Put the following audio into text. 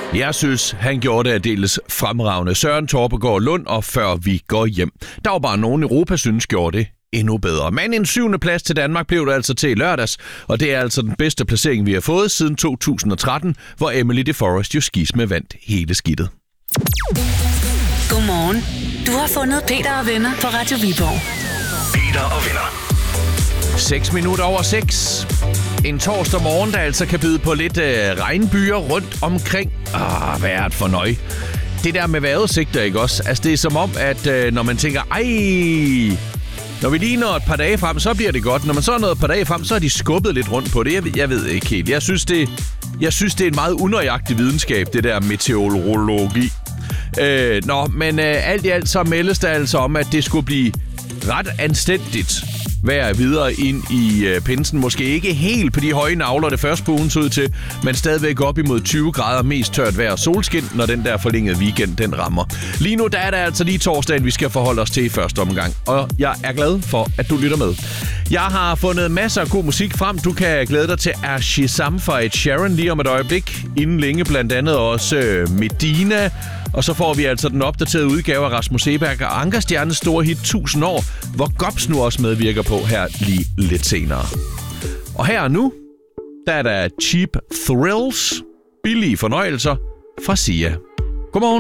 Jeg synes, han gjorde det aldeles fremragende. Søren Torpegaard Lund, og Før vi går hjem. Der var bare nogen i Europa, synes gjorde det endnu bedre. Men en 7. plads til Danmark blev det altså til i lørdags, og det er altså den bedste placering, vi har fået siden 2013, hvor Emily DeForest jo skisme vandt hele skidtet. Godmorgen. Du har fundet Peter og venner på Radio Viborg. Peter og venner. 6 minutter over 6. En torsdag morgen, der altså kan byde på lidt regnbyer rundt omkring. Hvad er det for nøje? Det der med vejrudsigter, ikke også? Altså, det er som om, at når man tænker, når vi lige når et par dage frem, så bliver det godt. Når man så er nået et par dage frem, så har de skubbet lidt rundt på det. Jeg ved ikke helt. Jeg synes, det er en meget unøjagtig videnskab, det der meteorologi. Men alt i alt så meldes der altså om, at det skulle blive ret anstændigt vejr videre ind i pinsen. Måske ikke helt på de høje navler, det første på ugen så ud til, men stadigvæk op imod 20 grader, mest tørt vejr og solskin, når den der forlængede weekend, den rammer. Lige nu, der er der altså lige torsdagen, vi skal forholde os til i første omgang, og jeg er glad for, at du lytter med. Jeg har fundet masser af god musik frem. Du kan glæde dig til Shazam fra Ed Sheeran lige om et øjeblik. Inden længe blandt andet også Medina. Og så får vi altså den opdaterede udgave af Rasmus Seebach og Ankerstjernes store hit 1000 år, hvor Gops nu også medvirker på her lige lidt senere. Og her og nu, der er der Cheap Thrills, billige fornøjelser fra Sia. Godmorgen.